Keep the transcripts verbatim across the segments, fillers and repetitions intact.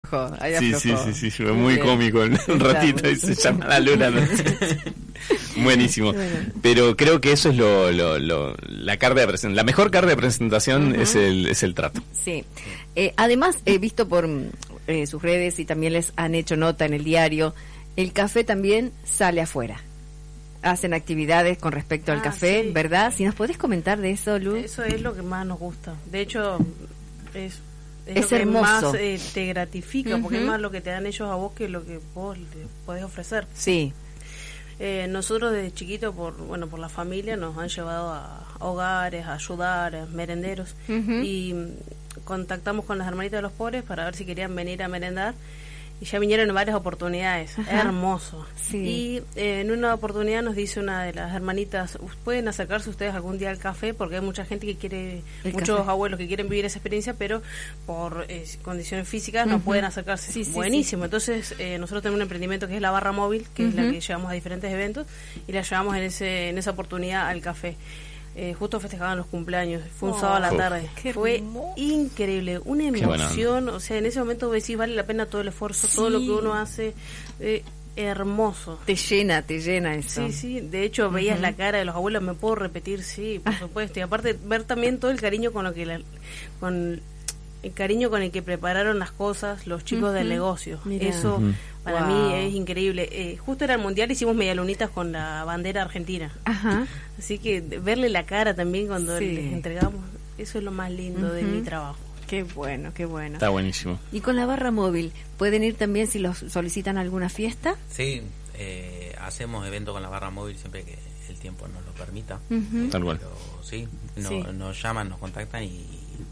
aflojó, ahí sí, aflojó. sí, sí, sí, fue muy, muy cómico un ratito y se llama La Luna. ¿No? Buenísimo. Bueno. Pero creo que eso es lo, lo, lo la carta de presentación. La mejor carta de presentación uh-huh. es el es el trato. Sí. Eh, además, he visto por eh, sus redes y también les han hecho nota en el diario, el café también sale afuera. Hacen actividades con respecto ah, al café, sí. ¿verdad? Si nos podés comentar de eso, Lu. Eso es lo que más nos gusta. De hecho, es, es, es lo hermoso. que más eh, te gratifica, uh-huh. porque es más lo que te dan ellos a vos que lo que vos le podés ofrecer. Sí. Eh, nosotros desde chiquito, por bueno por la familia, nos han llevado a hogares, a ayudar, a merenderos, uh-huh. y contactamos con las hermanitas de los pobres para ver si querían venir a merendar, y ya vinieron en varias oportunidades. Ajá. Hermoso. Sí. Y eh, en una oportunidad nos dice una de las hermanitas, pueden acercarse ustedes algún día al café, porque hay mucha gente que quiere, el muchos café. abuelos que quieren vivir esa experiencia, pero por eh, condiciones físicas uh-huh. no pueden acercarse. Sí, sí, buenísimo. Sí. Entonces eh, nosotros tenemos un emprendimiento que es la barra móvil, que uh-huh. es la que llevamos a diferentes eventos, y la llevamos en ese en esa oportunidad al café. Eh, justo festejaban los cumpleaños, fue un oh, sábado a la tarde, fue hermoso. Increíble, una emoción, o sea, en ese momento decís, vale la pena todo el esfuerzo, sí. todo lo que uno hace, eh, hermoso. Te llena, te llena eso. Sí, sí, de hecho veías uh-huh. la cara de los abuelos, me puedo repetir, sí, por supuesto, y aparte ver también todo el cariño con lo que la, con el cariño con el que prepararon las cosas los chicos uh-huh. del negocio. Mirá. Eso uh-huh. para wow. mí es increíble. Eh, justo era el mundial, hicimos medialunitas con la bandera argentina. Ajá. Así que verle la cara también cuando sí. les entregamos, eso es lo más lindo uh-huh. de mi trabajo. Qué bueno, qué bueno. Está buenísimo. Y con la barra móvil, ¿pueden ir también si los solicitan alguna fiesta? Sí, eh, hacemos eventos con la barra móvil siempre que el tiempo nos lo permita. Uh-huh. eh, Tal cual. Pero sí, no, sí, nos llaman, nos contactan y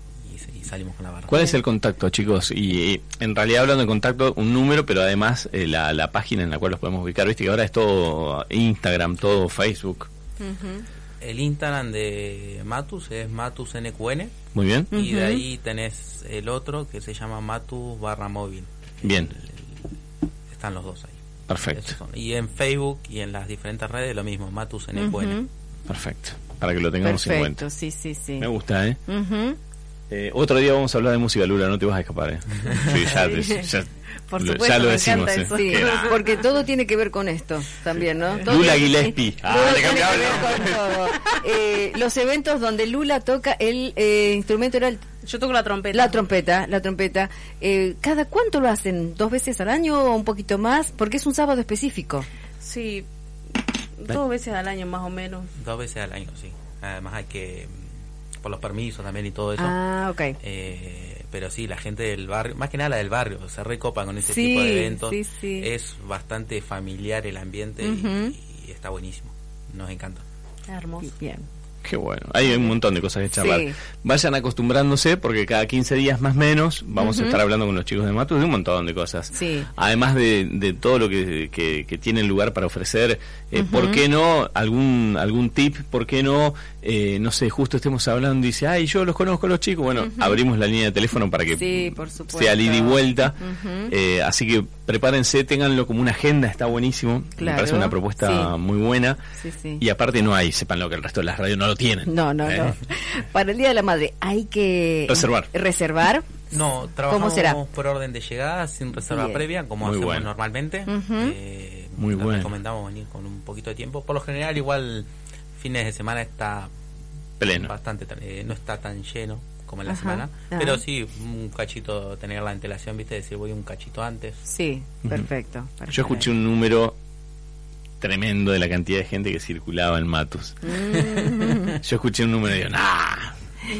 y salimos con la barra. ¿Cuál es el contacto, chicos? Y, y en realidad, hablando de contacto, un número, pero además eh, la, la página en la cual los podemos ubicar. Viste que ahora es todo Instagram, todo Facebook. Uh-huh. El Instagram de Matus es Matus N Q N. Muy bien. Y uh-huh. de ahí tenés el otro que se llama Matus barra móvil. Bien. El, el, están los dos ahí. Perfecto. Y en Facebook y en las diferentes redes lo mismo, Matus N Q N. Uh-huh. Perfecto. Para que lo tengamos Perfecto, en cuenta. Sí, sí, sí. Me gusta, ¿eh? Uh-huh. Eh, otro día vamos a hablar de música, Lula, no te vas a escapar, ¿eh? Sí, ya, ya, ya, Por lo, supuesto, ya lo me decimos. encanta ¿eh? eso. Sí, porque todo tiene que ver con esto también, ¿no? Todo Lula tiene, Gillespie. Sí, Ah, todo le tiene que cambiaba ver con todo. Eh, los eventos donde Lula toca el eh, instrumento era el... Yo toco la trompeta. La trompeta, la trompeta. Eh, ¿Cada cuánto lo hacen? ¿Dos veces al año o un poquito más? Porque es un sábado específico. Sí, dos veces al año más o menos. Dos veces al año, sí. Además hay que... por los permisos también y todo eso. Ah, ok. Eh, pero sí, la gente del barrio, más que nada la del barrio, se recopa con ese sí, tipo de eventos. Sí, sí. Es bastante familiar el ambiente uh-huh. y, y está buenísimo. Nos encanta. Hermoso. Bien. Qué bueno. Hay un montón de cosas que charlar. Sí. Vayan acostumbrándose porque cada quince días más o menos vamos uh-huh. a estar hablando con los chicos de Matus de un montón de cosas. Sí. Además de, de todo lo que, que, que tienen lugar para ofrecer, eh, uh-huh. ¿por qué no algún algún tip? ¿Por qué no, eh, no sé, justo estemos hablando y dice, ay, yo los conozco los chicos? Bueno, uh-huh. abrimos la línea de teléfono para que sí, por supuesto. sea ida y vuelta. Uh-huh. Eh, así que prepárense, ténganlo como una agenda, está buenísimo. Claro. Me parece una propuesta sí. muy buena. Sí, sí. Y aparte no hay, sepanlo que el resto de las radios no lo tienen. No, no, ¿Eh? no. Para el Día de la Madre hay que reservar. Reservar. No, trabajamos ¿Cómo será? por orden de llegada, sin reserva Bien. previa, como Muy hacemos bueno. normalmente. Uh-huh. Eh, Muy les bueno. recomendamos venir con un poquito de tiempo. Por lo general, igual fines de semana está pleno. Bastante, eh, no está tan lleno como en la Ajá. semana, Ah. pero sí, un cachito, tener la antelación, viste, decir voy un cachito antes. Sí, Uh-huh. perfecto, perfecto. Yo escuché un número tremendo de la cantidad de gente que circulaba en Matus. Mm. Yo escuché un número y digo, ¡nah!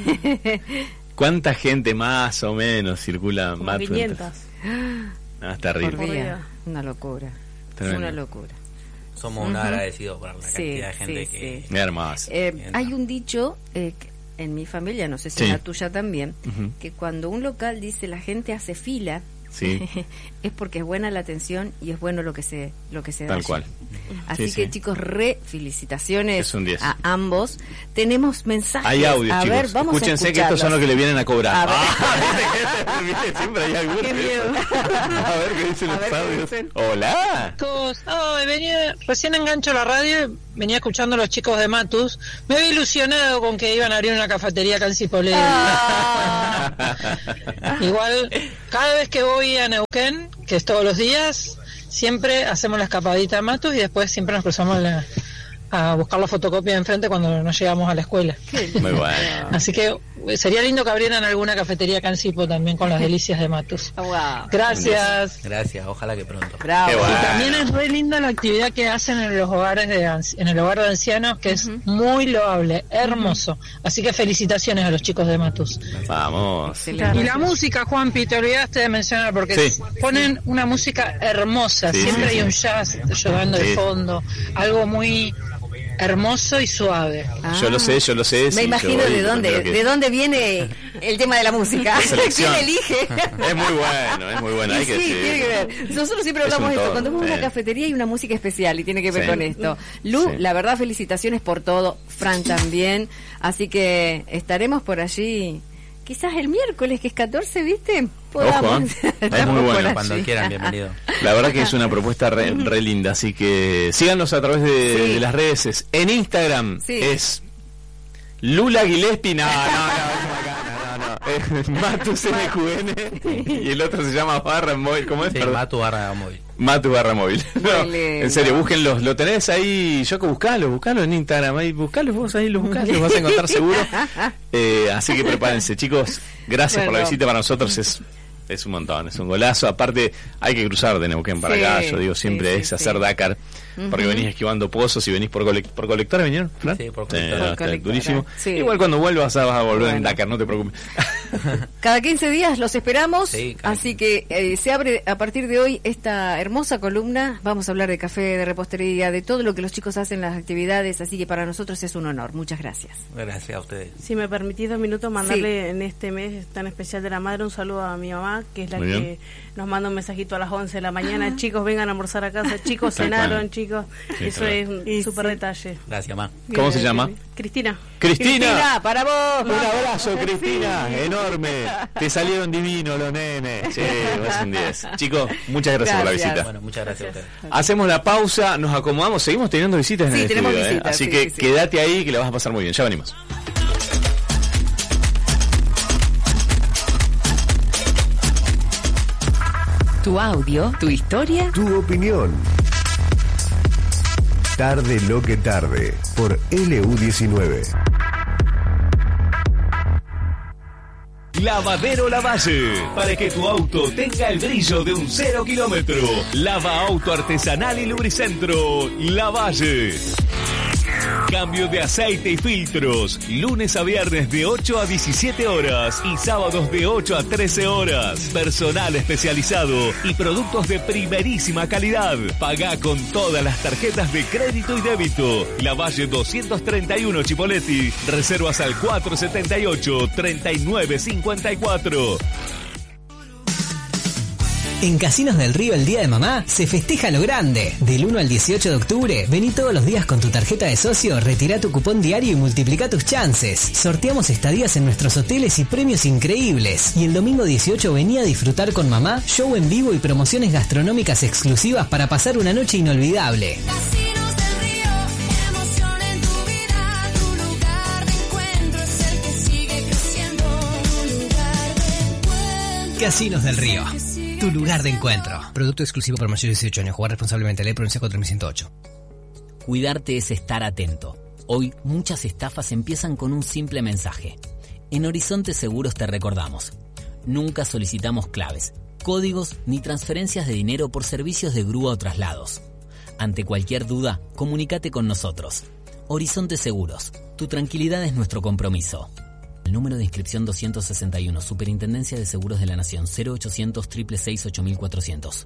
¿Cuánta gente más o menos circula en Como Matus? quinientas. No, es terrible. Por día. Una locura. Tremendo. Es una locura. Somos Uh-huh. un agradecidos por la Sí, cantidad de gente sí, que... sí. Hermoso. Eh, hay un dicho eh, que en mi familia, no sé si Sí. en la tuya también, Uh-huh. que cuando un local dice la gente hace fila, Sí, es porque es buena la atención y es bueno lo que se lo que se da tal allí. cual. Así Sí, que sí. chicos, re felicitaciones Es un diez. a ambos. Tenemos mensajes. Hay audios, a chicos. ver, vamos Escúchense a que estos son los que le vienen a cobrar. A ver. Ah, ¿viste? Siempre hay alguno. Qué miedo. A ver qué dicen A los ver qué audios. dicen. Hola. Chicos, oh, venía, recién engancho la radio, venía escuchando a los chicos de Matus, me había ilusionado con que iban a abrir una cafetería acá en Cipolletti. Ah. Igual, cada vez que voy voy a Neuquén, que es todos los días, siempre hacemos la escapadita a Matus y después siempre nos cruzamos la, a buscar la fotocopia de enfrente cuando nos llegamos a la escuela. Muy bueno. Así que sería lindo que abrieran alguna cafetería acá en Sipo también con las delicias de Matus. Oh, wow. Gracias. Gracias, ojalá que pronto. Bravo. Qué bueno. Y también es re linda la actividad que hacen en los hogares de en el hogar de ancianos, que es muy loable, hermoso. Así que felicitaciones a los chicos de Matus. Vamos. Excelente. Y la música, Juanpi, te olvidaste de mencionar, porque Sí. ponen una música hermosa, Sí, siempre sí, hay sí. un jazz llorando Sí. de fondo, algo muy hermoso y suave. Ah. Yo lo sé, yo lo sé. Me sí, imagino yo voy, de dónde, creo que- de dónde viene el tema de la música. Selección. ¿Quién elige? Es muy bueno, es muy bueno. Y Hay sí, que decir. tiene que ver. Nosotros siempre Es hablamos un de esto. todo, Cuando vamos a una sí. cafetería hay una música especial y tiene que ver Sí. con esto. Lu, Sí. la verdad, felicitaciones por todo. Fran también. Así que estaremos por allí. Quizás el miércoles, que es catorce, ¿viste? Podamos. ¿eh? Es Estamos muy por bueno. allí. Cuando quieran, bienvenido. La verdad que es una propuesta re, re linda, así que síganos a través de, Sí. de las redes. Es- En Instagram Sí. es Lula Gillespie. No, no, no, no, no, no. Es Matus M Q N y el otro se llama Barra Móvil. ¿Cómo es? Sí, Perdón. Matu barra móvil. Matu Barra Móvil. No, Muy lindo. en serio, búsquenlos. Lo tenés ahí, Yoko, buscalo, buscalo en Instagram. Ahí, buscalos vos ahí, los buscás, los vas a encontrar seguro. Eh, así que prepárense, chicos. Gracias por la Bueno. visita. Para nosotros es es un montón, es un golazo. Aparte, hay que cruzar de Neuquén para Sí, acá. Yo digo, siempre sí, sí, es sí. hacer Dakar. Porque Ujú. venís esquivando pozos y venís por, colec- por colectora, ¿vinieron, Fran? Sí, por Sí, colectora. no, Por está colectora, durísimo. sí. Igual cuando vuelvas vas a volver en Bueno. Dakar, no te preocupes. Cada quince días los esperamos, Sí, cada así que eh, se abre a partir de hoy esta hermosa columna. Vamos a hablar de café, de repostería, de todo lo que los chicos hacen, las actividades, así que para nosotros es un honor. Muchas gracias. Gracias a ustedes. Si me permitís dos minutos, mandarle en este mes tan especial de la madre un saludo a mi mamá, que es la Muy que bien. nos manda un mensajito a las once de la mañana. Chicos, vengan a almorzar a casa. Chicos, Tal cual. cenaron, chicos. Sí, Eso tal es cual. un Y súper sí. detalle. Gracias, ma. ¿Cómo se llama? Cristina. Cristina. Cristina, para vos. Un abrazo, Cristina, enorme. Te salieron divinos los nenes. Sí, vas un diez. Chicos, muchas gracias, por la Gracias. visita. Bueno, muchas gracias, Gracias. a ustedes. Hacemos la pausa, nos acomodamos, seguimos teniendo visitas en Sí, el tenemos estudio, ¿eh? visitas, Así sí, que sí, sí. quédate ahí que la vas a pasar muy bien. Ya venimos. Tu audio, tu historia. Tu opinión. Tarde lo que tarde por L U diecinueve. Lavadero Lavalle, para que tu auto tenga el brillo de un cero kilómetro. Lava auto artesanal y lubricentro Lavalle. Cambio de aceite y filtros, lunes a viernes de ocho a diecisiete horas y sábados de ocho a trece horas. Personal especializado y productos de primerísima calidad. Paga con todas las tarjetas de crédito y débito. Lavalle doscientos treinta y uno Chipoleti. Reservas al cuatro setenta y ocho, treinta y nueve cincuenta y cuatro. En Casinos del Río el Día de Mamá se festeja lo grande. Del uno al dieciocho de octubre, vení todos los días con tu tarjeta de socio, retira tu cupón diario y multiplica tus chances. Sorteamos estadías en nuestros hoteles y premios increíbles. Y el domingo dieciocho vení a disfrutar con mamá, show en vivo y promociones gastronómicas exclusivas para pasar una noche inolvidable. Casinos del Río, emoción en tu vida, tu lugar de encuentro es el que sigue creciendo, tu lugar de encuentro. Casinos del Río, tu lugar de encuentro. Producto exclusivo para mayores de dieciocho años. Jugar responsablemente. Ley provincia cuatro mil ciento ocho. Cuidarte es estar atento. Hoy muchas estafas empiezan con un simple mensaje. En Horizonte Seguros te recordamos. Nunca solicitamos claves, códigos ni transferencias de dinero por servicios de grúa o traslados. Ante cualquier duda, comunícate con nosotros. Horizonte Seguros. Tu tranquilidad es nuestro compromiso. El número de inscripción doscientos sesenta y uno, Superintendencia de Seguros de la Nación, cero ochocientos, seiscientos sesenta y seis, ocho mil cuatrocientos.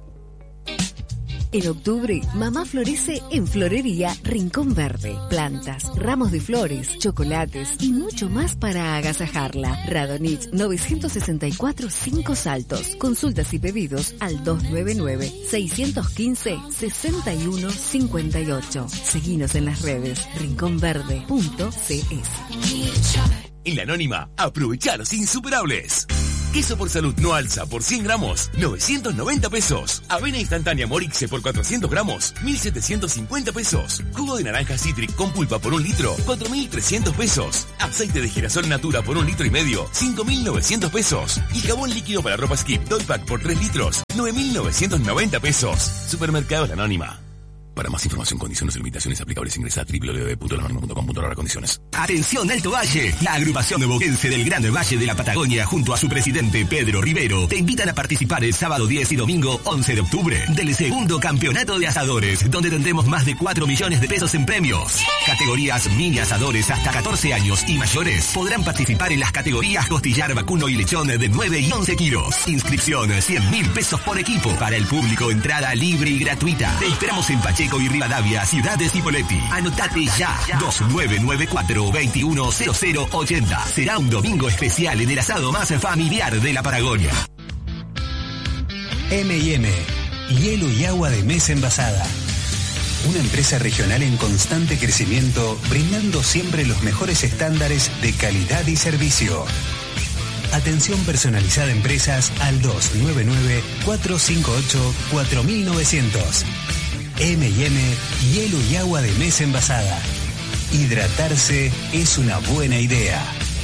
En octubre, mamá florece en Florería Rincón Verde. Plantas, ramos de flores, chocolates y mucho más para agasajarla. Radonich novecientos sesenta y cuatro Cinco Saltos. Consultas y pedidos al dos nueve nueve, seis uno cinco, seis uno cinco ocho. Seguinos en las redes rincón verde punto c s. En la Anónima, aprovecha los insuperables. Queso por salud no alza por cien gramos, novecientos noventa pesos. Avena instantánea Morixe por cuatrocientos gramos, mil setecientos cincuenta pesos. Jugo de naranja Citric con pulpa por un litro, cuatro mil trescientos pesos. Aceite de girasol Natura por un litro y medio, cinco mil novecientos pesos. Y jabón líquido para ropa Skip Doypack por tres litros, nueve mil novecientos noventa pesos. Supermercados La Anónima. Para más información, condiciones y limitaciones aplicables, ingresa a doble u doble u doble u punto la anónima punto com punto a r condiciones. Atención Alto Valle, la agrupación de boquense del Gran Valle de la Patagonia junto a su presidente Pedro Rivero te invitan a participar el sábado diez y domingo once de octubre del segundo campeonato de asadores, donde tendremos más de cuatro millones de pesos en premios. Categorías mini asadores hasta catorce años y mayores podrán participar en las categorías costillar, vacuno y lechón de nueve y once kilos. Inscripción cien mil pesos por equipo. Para el público, entrada libre y gratuita. Te esperamos en Pacheco y Rivadavia, Ciudad de Cipolletti. Anotate ya, dos nueve nueve cuatro, dos uno cero cero ocho cero. Será un domingo especial en el asado más familiar de la Patagonia. eme y eme, hielo y agua de mesa envasada. Una empresa regional en constante crecimiento, brindando siempre los mejores estándares de calidad y servicio. Atención personalizada a empresas al dos nueve nueve cuatro cinco ocho cuatro nueve cero cero. eme y eme, hielo y agua de mesa envasada. Hidratarse es una buena idea.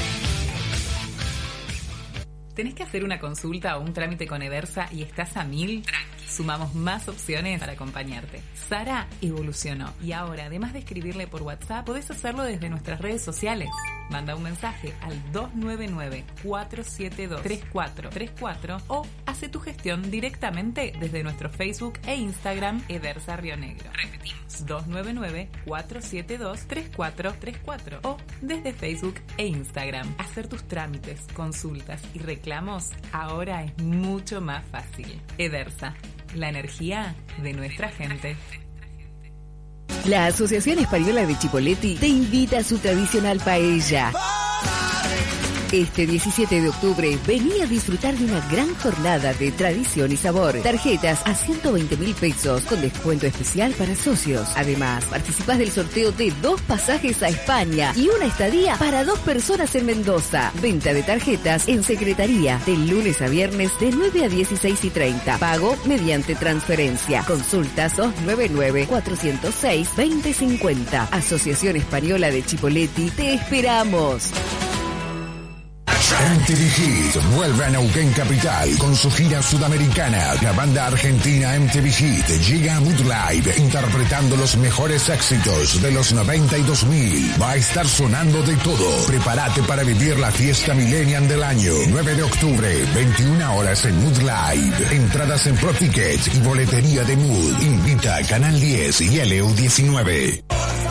¿Tenés que hacer una consulta o un trámite con Edersa y estás a mil? Sumamos más opciones para acompañarte. Sara evolucionó y ahora, además de escribirle por WhatsApp, podés hacerlo desde nuestras redes sociales. Manda un mensaje al dos nueve nueve cuatro siete dos tres cuatro tres cuatro o hace tu gestión directamente desde nuestro Facebook e Instagram Edersa Río Negro. Repetimos, dos nueve nueve cuatro siete dos tres cuatro tres cuatro o desde Facebook e Instagram. Hacer tus trámites, consultas y reclamos ahora es mucho más fácil. Edersa, la energía de nuestra gente. La Asociación Española de Chipoleti te invita a su tradicional paella. Este diecisiete de octubre, vení a disfrutar de una gran jornada de tradición y sabor. Tarjetas a ciento veinte mil pesos con descuento especial para socios. Además, participás del sorteo de dos pasajes a España y una estadía para dos personas en Mendoza. Venta de tarjetas en Secretaría de lunes a viernes de nueve a dieciséis y treinta. Pago mediante transferencia. Consultas dos nueve nueve cuatro cero seis dos cero cinco cero. Asociación Española de Chipoleti, te esperamos. M T V Hit vuelve a Neuquén Capital con su gira sudamericana. La banda argentina M T V Hit llega a Mood Live interpretando los mejores éxitos de los noventa y dos mil. Va a estar sonando de todo. Prepárate para vivir la fiesta millennial del año. nueve de octubre, veintiuna horas en Mood Live. Entradas en ProTicket y boletería de Mood. Invita a Canal diez y L U diecinueve.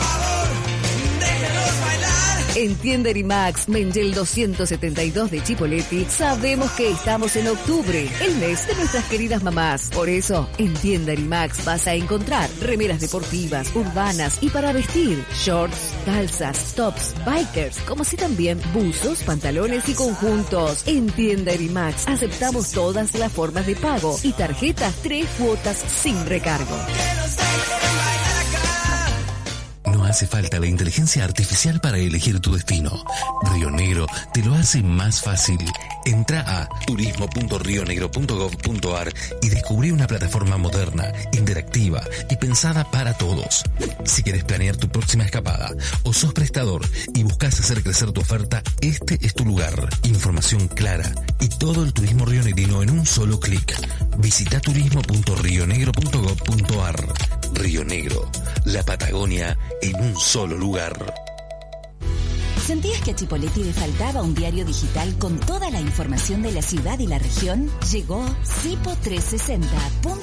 En Tienda Erimax, Mengel doscientos setenta y dos de Chipoleti, sabemos que estamos en octubre, el mes de nuestras queridas mamás. Por eso, en Tienda Erimax vas a encontrar remeras deportivas, urbanas y para vestir, shorts, calzas, tops, bikers, como así también buzos, pantalones y conjuntos. En Tienda Erimax aceptamos todas las formas de pago y tarjetas tres cuotas sin recargo. No hace falta la inteligencia artificial para elegir tu destino. Río Negro te lo hace más fácil. Entra a turismo punto río negro punto gov punto ar y descubrí una plataforma moderna, interactiva y pensada para todos. Si quieres planear tu próxima escapada o sos prestador y buscas hacer crecer tu oferta, este es tu lugar. Información clara y todo el turismo rionegrino en un solo clic. Visita turismo punto río negro punto gov punto ar. Río Negro, la Patagonia en un solo lugar. ¿Sentías que a Chipoleti le faltaba un diario digital con toda la información de la ciudad y la región? Llegó Cipo trescientos sesenta.